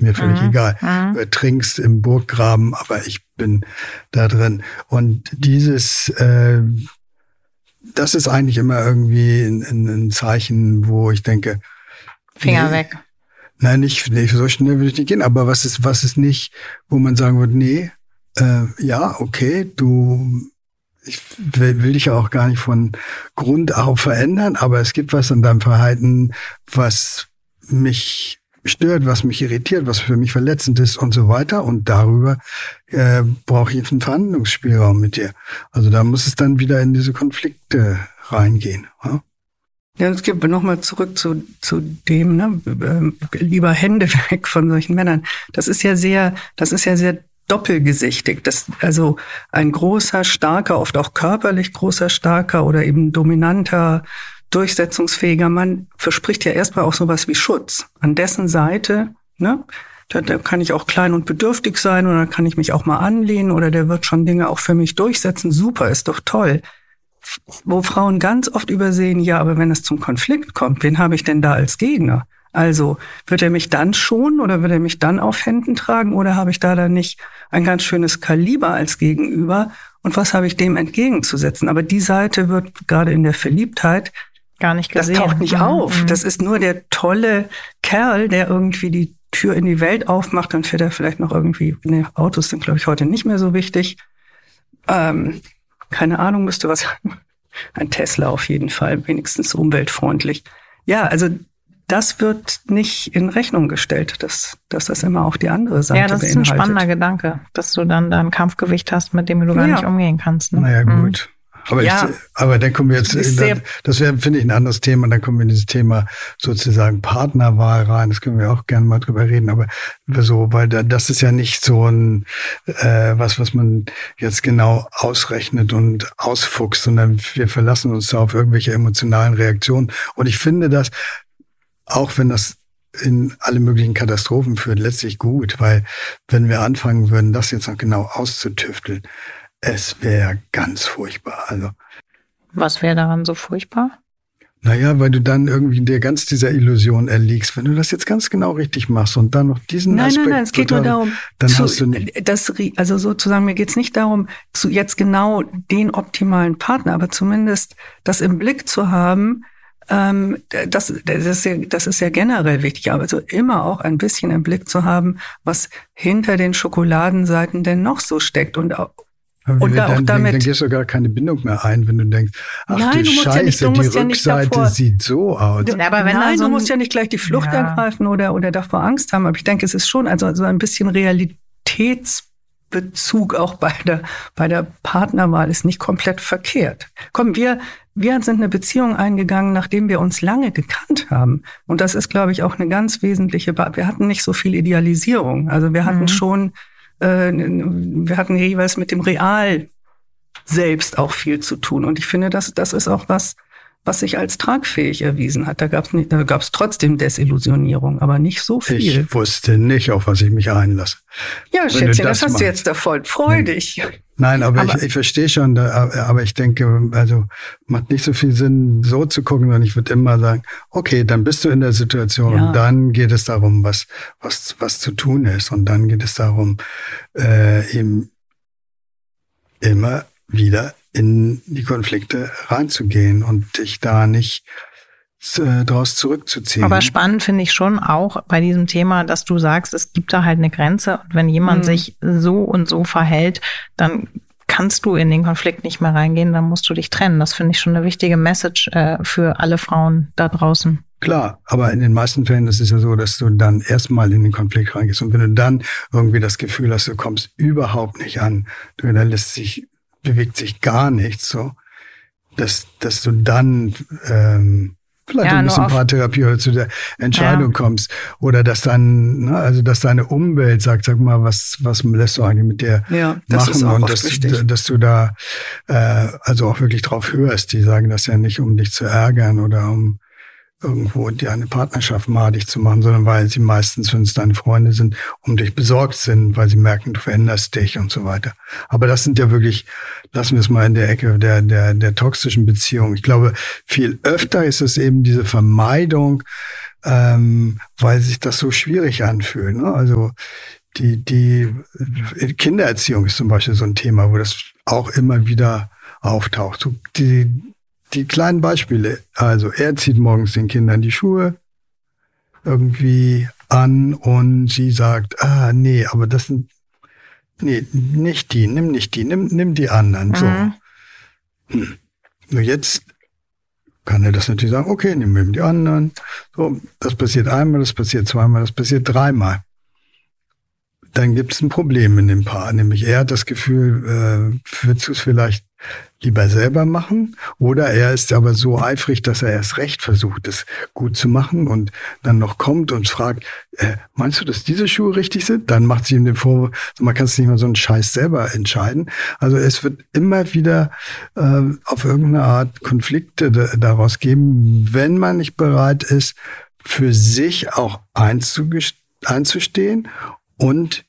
mir völlig egal. Du ertrinkst im Burggraben, aber ich bin da drin. Und das ist eigentlich immer irgendwie ein Zeichen, wo ich denke, Finger weg. Nein, nicht so schnell würde ich nicht gehen, aber was ist nicht, wo man sagen würde, nee, ja, okay, ich will dich ja auch gar nicht von Grund auf verändern, aber es gibt was an deinem Verhalten, was mich stört, was mich irritiert, was für mich verletzend ist und so weiter. Und darüber brauche ich jetzt einen Verhandlungsspielraum mit dir. Also da muss es dann wieder in diese Konflikte reingehen. Ja? Ja, es gibt nochmal zurück zu dem, ne, lieber Hände weg von solchen Männern. Das ist ja sehr doppelgesichtig. Also ein großer, starker, oft auch körperlich großer, starker oder eben dominanter, durchsetzungsfähiger Mann verspricht ja erstmal auch sowas wie Schutz. An dessen Seite, ne, da kann ich auch klein und bedürftig sein oder kann ich mich auch mal anlehnen oder der wird schon Dinge auch für mich durchsetzen. Super, ist doch toll. Wo Frauen ganz oft übersehen, ja, aber wenn es zum Konflikt kommt, wen habe ich denn da als Gegner? Also, wird er mich dann schonen oder wird er mich dann auf Händen tragen oder habe ich da dann nicht ein ganz schönes Kaliber als Gegenüber und was habe ich dem entgegenzusetzen? Aber die Seite wird gerade in der Verliebtheit gar nicht gesehen. Das taucht nicht auf. Das ist nur der tolle Kerl, der irgendwie die Tür in die Welt aufmacht, dann fährt er vielleicht noch irgendwie, Autos sind, glaube ich, heute nicht mehr so wichtig. Keine Ahnung, müsste was sagen. Ein Tesla auf jeden Fall, wenigstens umweltfreundlich. Ja, also das wird nicht in Rechnung gestellt, dass das immer auch die andere Seite beinhaltet. Ja, das ist ein spannender Gedanke, dass du dann da ein Kampfgewicht hast, mit dem du gar nicht umgehen kannst. Ne? Naja, gut. Aber dann kommen wir jetzt, das wäre, finde ich, ein anderes Thema, dann kommen wir in dieses Thema sozusagen Partnerwahl rein, das können wir auch gerne mal drüber reden, aber so, weil das ist ja nicht so ein, was man jetzt genau ausrechnet und ausfuchst, sondern wir verlassen uns da auf irgendwelche emotionalen Reaktionen und ich finde das, auch wenn das in alle möglichen Katastrophen führt, letztlich gut, weil wenn wir anfangen würden, das jetzt noch genau auszutüfteln, es wäre ganz furchtbar. Also, was wäre daran so furchtbar? Naja, weil du dann irgendwie dieser Illusion erliegst. Wenn du das jetzt ganz genau richtig machst und dann noch diesen Aspekt... Nein, es geht nur darum, also sozusagen, mir geht es nicht darum, jetzt genau den optimalen Partner, aber zumindest das im Blick zu haben, das ist ja generell wichtig, aber also immer auch ein bisschen im Blick zu haben, was hinter den Schokoladenseiten denn noch so steckt und dann gehst du gar keine Bindung mehr ein, wenn du denkst, ach du Scheiße, die Rückseite sieht so aus. Du musst ja nicht gleich die Flucht ergreifen oder davor Angst haben. Aber ich denke, es ist schon also ein bisschen Realitätsbezug auch bei der Partnerwahl ist nicht komplett verkehrt. Komm, wir sind eine Beziehung eingegangen, nachdem wir uns lange gekannt haben. Und das ist, glaube ich, auch eine ganz wesentliche, wir hatten nicht so viel Idealisierung. Also wir hatten schon wir hatten jeweils mit dem Real selbst auch viel zu tun. Und ich finde, das ist auch was sich als tragfähig erwiesen hat. Da gab's trotzdem Desillusionierung, aber nicht so viel. Ich wusste nicht, auf was ich mich einlasse. Ja, Schätzchen, das hast du jetzt davon. Freu dich. Nein, aber ich verstehe schon, aber ich denke, also macht nicht so viel Sinn, so zu gucken, sondern ich würde immer sagen, okay, dann bist du in der Situation und dann geht es darum, was zu tun ist. Und dann geht es darum, eben immer wieder in die Konflikte reinzugehen und dich da nicht draus zurückzuziehen. Aber spannend finde ich schon auch bei diesem Thema, dass du sagst, es gibt da halt eine Grenze und wenn jemand sich so und so verhält, dann kannst du in den Konflikt nicht mehr reingehen, dann musst du dich trennen. Das finde ich schon eine wichtige Message für alle Frauen da draußen. Klar, aber in den meisten Fällen ist es ja so, dass du dann erstmal in den Konflikt reingehst und wenn du dann irgendwie das Gefühl hast, du kommst überhaupt nicht an, bewegt sich gar nichts, so, dass du dann vielleicht ein bisschen Paartherapie oder zu der Entscheidung kommst oder dass dann, dass deine Umwelt sagt, sag mal, was lässt du eigentlich mit dir machen und dass du da also auch wirklich drauf hörst. Die sagen das ja nicht, um dich zu ärgern oder um irgendwo dir eine Partnerschaft madig zu machen, sondern weil sie meistens, wenn es deine Freunde sind, um dich besorgt sind, weil sie merken, du veränderst dich und so weiter. Aber das sind ja wirklich, lassen wir es mal in der Ecke der toxischen Beziehung. Ich glaube, viel öfter ist es eben diese Vermeidung weil sich das so schwierig anfühlt. Ne? Also die Kindererziehung ist zum Beispiel so ein Thema, wo das auch immer wieder auftaucht. So die kleinen Beispiele. Also er zieht morgens den Kindern die Schuhe irgendwie an und sie sagt, nee, aber das sind, nee, nicht die, nimm die anderen. So. Nur jetzt kann er das natürlich sagen, okay, nehmen wir die anderen. So, das passiert einmal, das passiert zweimal, das passiert dreimal. Dann gibt es ein Problem in dem Paar, nämlich er hat das Gefühl, willst du es vielleicht lieber selber machen? Oder er ist aber so eifrig, dass er erst recht versucht, es gut zu machen und dann noch kommt und fragt, meinst du, dass diese Schuhe richtig sind? Dann macht sie ihm den Vorwurf, man kann es nicht mal so einen Scheiß selber entscheiden. Also es wird immer wieder auf irgendeine Art Konflikte daraus geben, wenn man nicht bereit ist, für sich auch einzustehen und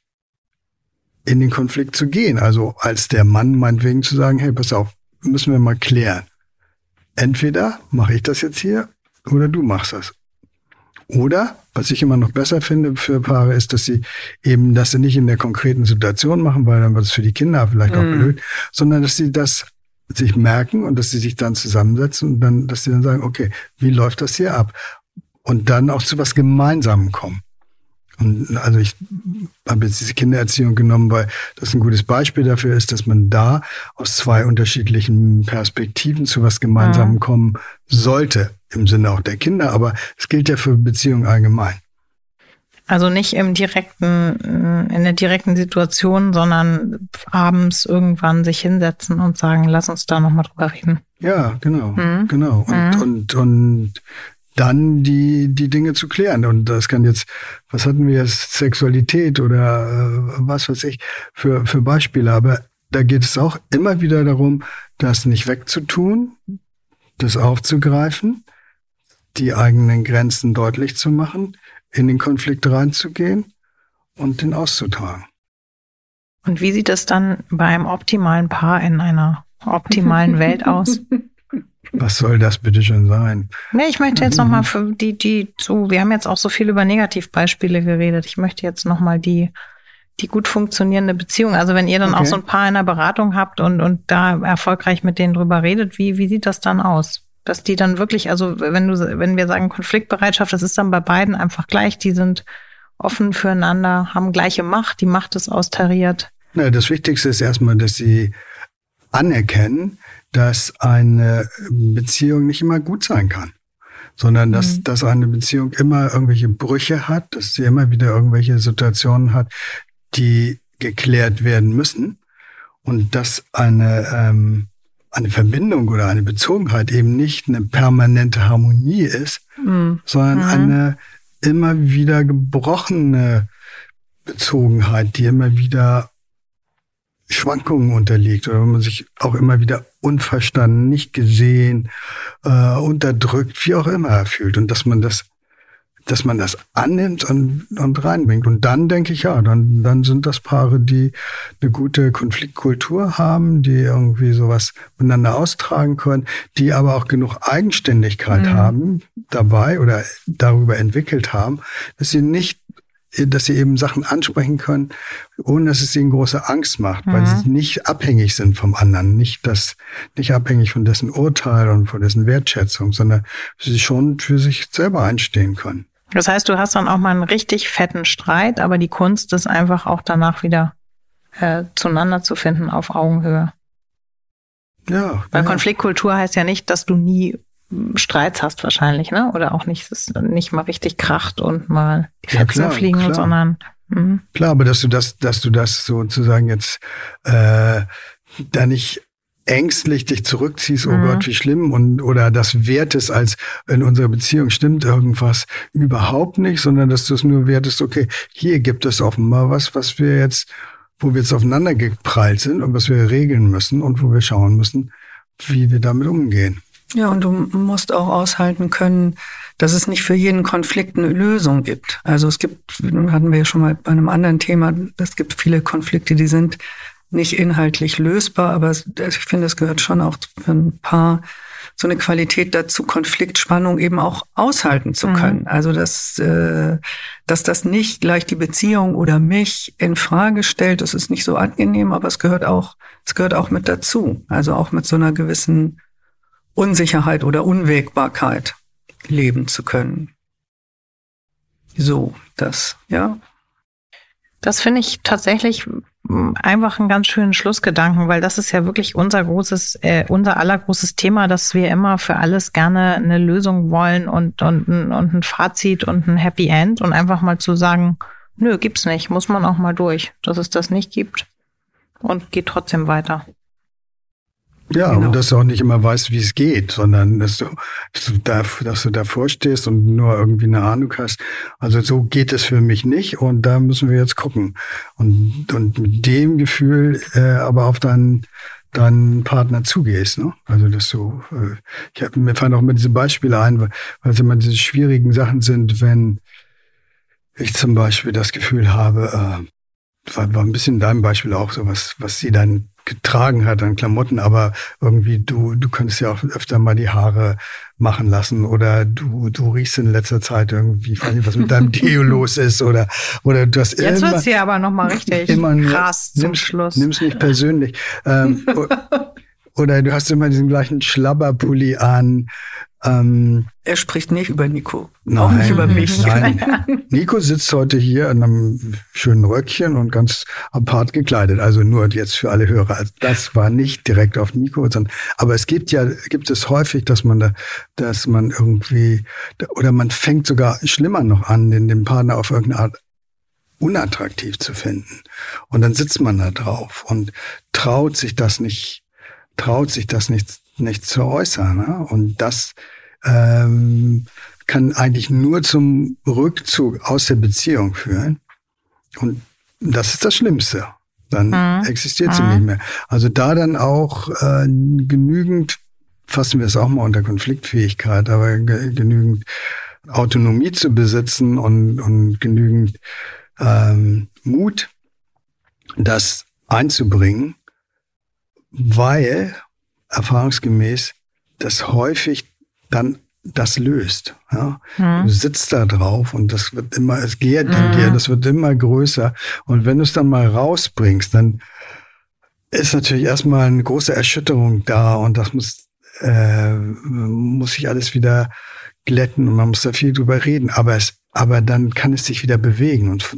in den Konflikt zu gehen. Also als der Mann meinetwegen zu sagen, hey, pass auf, müssen wir mal klären. Entweder mache ich das jetzt hier oder du machst das. Oder, was ich immer noch besser finde für Paare, ist, dass sie eben das nicht in der konkreten Situation machen, weil dann wird es für die Kinder vielleicht auch blöd, sondern dass sie das sich merken und dass sie sich dann zusammensetzen und dann, dass sie dann sagen, okay, wie läuft das hier ab? Und dann auch zu was Gemeinsamem kommen. Und also ich habe jetzt diese Kindererziehung genommen, weil das ein gutes Beispiel dafür ist, dass man da aus zwei unterschiedlichen Perspektiven zu was Gemeinsamem kommen sollte, im Sinne auch der Kinder. Aber es gilt ja für Beziehungen allgemein. Also nicht in der direkten Situation, sondern abends irgendwann sich hinsetzen und sagen, lass uns da nochmal drüber reden. Ja, genau, genau. Und dann die Dinge zu klären. Und das kann jetzt, was hatten wir jetzt, Sexualität oder was weiß ich, für Beispiele. Aber da geht es auch immer wieder darum, das nicht wegzutun, das aufzugreifen, die eigenen Grenzen deutlich zu machen, in den Konflikt reinzugehen und den auszutragen. Und wie sieht das dann bei einem optimalen Paar in einer optimalen Welt aus? Was soll das bitte schon sein? Nee, ich möchte jetzt nochmal für wir haben jetzt auch so viel über Negativbeispiele geredet. Ich möchte jetzt nochmal die gut funktionierende Beziehung. Also wenn ihr dann auch so ein Paar in der Beratung habt und da erfolgreich mit denen drüber redet, wie sieht das dann aus? Dass die dann wirklich, also wenn wir sagen Konfliktbereitschaft, das ist dann bei beiden einfach gleich. Die sind offen füreinander, haben gleiche Macht, die Macht ist austariert. Na, das Wichtigste ist erstmal, dass sie anerkennen, dass eine Beziehung nicht immer gut sein kann, sondern dass eine Beziehung immer irgendwelche Brüche hat, dass sie immer wieder irgendwelche Situationen hat, die geklärt werden müssen und dass eine Verbindung oder eine Bezogenheit eben nicht eine permanente Harmonie ist, sondern eine immer wieder gebrochene Bezogenheit, die immer wieder Schwankungen unterliegt oder wenn man sich auch immer wieder unverstanden, nicht gesehen, unterdrückt, wie auch immer fühlt und dass man das annimmt und reinbringt. Und dann denke ich, ja, dann sind das Paare, die eine gute Konfliktkultur haben, die irgendwie sowas miteinander austragen können, die aber auch genug Eigenständigkeit haben dabei oder darüber entwickelt haben, dass sie eben Sachen ansprechen können, ohne dass es ihnen große Angst macht, weil sie nicht abhängig sind vom anderen, nicht abhängig von dessen Urteil und von dessen Wertschätzung, sondern sie schon für sich selber einstehen können. Das heißt, du hast dann auch mal einen richtig fetten Streit, aber die Kunst ist einfach auch danach wieder zueinander zu finden auf Augenhöhe. Ja. Weil Konfliktkultur heißt ja nicht, dass du nie Streits hast wahrscheinlich, ne? Oder auch nicht, dass es nicht mal richtig kracht und mal die Fetzen fliegen, sondern Klar, aber dass du das sozusagen jetzt da nicht ängstlich dich zurückziehst, oh Gott, wie schlimm, oder das wertest als in unserer Beziehung stimmt irgendwas überhaupt nicht, sondern dass du es nur wertest, okay, hier gibt es offenbar was wo wir jetzt aufeinander geprallt sind und was wir regeln müssen und wo wir schauen müssen, wie wir damit umgehen. Ja, und du musst auch aushalten können, dass es nicht für jeden Konflikt eine Lösung gibt. Also es gibt, hatten wir ja schon mal bei einem anderen Thema, es gibt viele Konflikte, die sind nicht inhaltlich lösbar, aber ich finde, es gehört schon auch für ein Paar eine Qualität dazu, Konfliktspannung eben auch aushalten zu können. Also dass das nicht gleich die Beziehung oder mich in Frage stellt, das ist nicht so angenehm, aber es gehört auch mit dazu. Also auch mit so einer gewissen Unsicherheit oder Unwägbarkeit leben zu können. So, ja. Das finde ich tatsächlich einfach einen ganz schönen Schlussgedanken, weil das ist ja wirklich unser allergroßes Thema, dass wir immer für alles gerne eine Lösung wollen und ein Fazit und ein Happy End und einfach mal zu sagen, nö, gibt's nicht, muss man auch mal durch, dass es das nicht gibt und geht trotzdem weiter. Ja, genau. Und dass du auch nicht immer weißt, wie es geht, sondern dass du davor stehst und nur irgendwie eine Ahnung hast. Also so geht es für mich nicht und da müssen wir jetzt gucken. Und mit dem Gefühl aber auf deinen Partner zugehst. Ne? Also dass du, mir fallen auch immer diese Beispiele ein, weil es immer diese schwierigen Sachen sind, wenn ich zum Beispiel das Gefühl habe, war ein bisschen in deinem Beispiel auch so, was sie dann getragen hat an Klamotten, aber irgendwie du könntest ja auch öfter mal die Haare machen lassen oder du riechst in letzter Zeit irgendwie, ich weiß nicht, was mit deinem Deo los ist oder du hast jetzt wird's hier aber nochmal richtig krass zum Schluss. Nimm's nicht persönlich. Oder du hast immer diesen gleichen Schlabberpulli an. Er spricht nicht über Nico, auch nicht über mich. Nein. Nico sitzt heute hier in einem schönen Röckchen und ganz apart gekleidet. Also nur jetzt für alle Hörer. Also das war nicht direkt auf Nico, aber es gibt es häufig, dass man irgendwie, oder man fängt sogar schlimmer noch an, den Partner auf irgendeine Art unattraktiv zu finden. Und dann sitzt man da drauf und traut sich das nicht zu äußern. Ne? Und das kann eigentlich nur zum Rückzug aus der Beziehung führen. Und das ist das Schlimmste. Dann existiert sie nicht mehr. Also da dann auch genügend, fassen wir es auch mal unter Konfliktfähigkeit, aber genügend Autonomie zu besitzen und genügend Mut, das einzubringen, weil erfahrungsgemäß das häufig dann das löst. Ja? Du sitzt da drauf und das wird immer, es gärt in dir, das wird immer größer. Und wenn du es dann mal rausbringst, dann ist natürlich erstmal eine große Erschütterung da und das muss sich alles wieder glätten und man muss da viel drüber reden. Aber dann kann es sich wieder bewegen und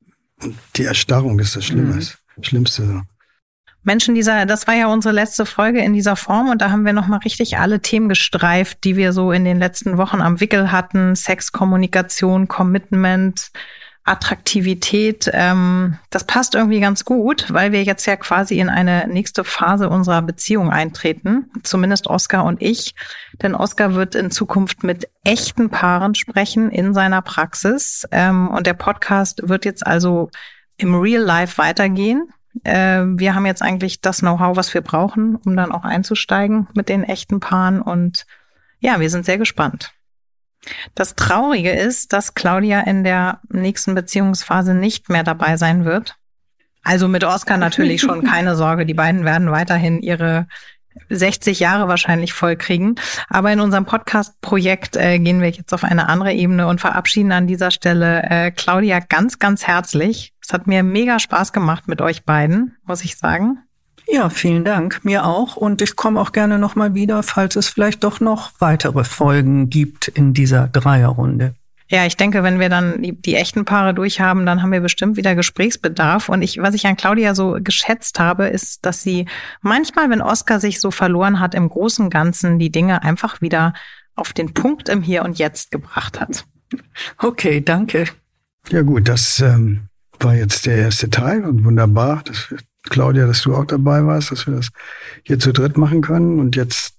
die Erstarrung ist das Schlimmste. So. Menschen, das war ja unsere letzte Folge in dieser Form und da haben wir nochmal richtig alle Themen gestreift, die wir so in den letzten Wochen am Wickel hatten. Sex, Kommunikation, Commitment, Attraktivität. Das passt irgendwie ganz gut, weil wir jetzt ja quasi in eine nächste Phase unserer Beziehung eintreten. Zumindest Oskar und ich. Denn Oskar wird in Zukunft mit echten Paaren sprechen in seiner Praxis. Und der Podcast wird jetzt also im Real Life weitergehen. Wir haben jetzt eigentlich das Know-how, was wir brauchen, um dann auch einzusteigen mit den echten Paaren. Und ja, wir sind sehr gespannt. Das Traurige ist, dass Claudia in der nächsten Beziehungsphase nicht mehr dabei sein wird. Also mit Oskar natürlich schon, keine Sorge. Die beiden werden weiterhin ihre 60 Jahre wahrscheinlich vollkriegen. Aber in unserem Podcast-Projekt gehen wir jetzt auf eine andere Ebene und verabschieden an dieser Stelle Claudia ganz, ganz herzlich. Es hat mir mega Spaß gemacht mit euch beiden, muss ich sagen. Ja, vielen Dank. Mir auch. Und ich komme auch gerne nochmal wieder, falls es vielleicht doch noch weitere Folgen gibt in dieser Dreierrunde. Ja, ich denke, wenn wir dann die echten Paare durchhaben, dann haben wir bestimmt wieder Gesprächsbedarf. Und was ich an Claudia so geschätzt habe, ist, dass sie manchmal, wenn Oskar sich so verloren hat, im Großen und Ganzen die Dinge einfach wieder auf den Punkt im Hier und Jetzt gebracht hat. Okay, danke. Ja gut, das war jetzt der erste Teil und wunderbar, Claudia, dass du auch dabei warst, dass wir das hier zu dritt machen können. Und jetzt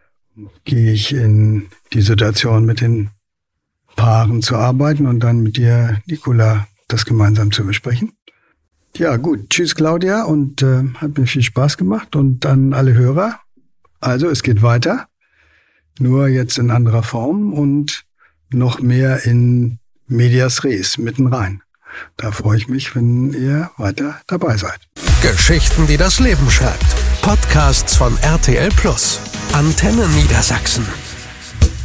gehe ich in die Situation mit den Paaren zu arbeiten und dann mit dir, Nicola, das gemeinsam zu besprechen. Ja gut, tschüss Claudia und hat mir viel Spaß gemacht und an alle Hörer. Also es geht weiter, nur jetzt in anderer Form und noch mehr in Medias Res, mitten rein. Da freue ich mich, wenn ihr weiter dabei seid. Geschichten, die das Leben schreibt. Podcasts von RTL+. Antenne Niedersachsen.